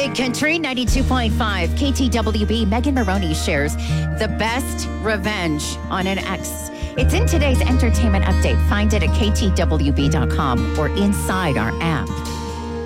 Big Country 92.5 KTWB. Megan Maroney shares the best revenge on an ex. It's in today's entertainment update. Find it at ktwb.com or inside our app.